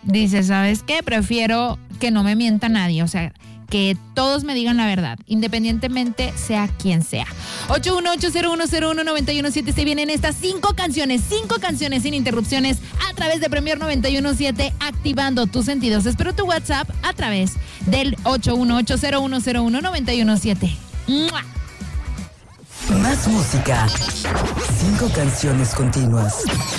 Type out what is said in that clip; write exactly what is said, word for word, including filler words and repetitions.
Dice, ¿sabes qué? Prefiero que no me mienta nadie, o sea, que todos me digan la verdad, independientemente sea quien sea. ocho uno ocho cero uno cero uno nueve uno siete. Se vienen estas cinco canciones, cinco canciones sin interrupciones a través de Premier noventa y uno punto siete, activando tus sentidos. Espero tu WhatsApp a través del ocho uno ocho cero uno cero uno nueve uno siete. ¡Mua! Más música. Cinco canciones continuas.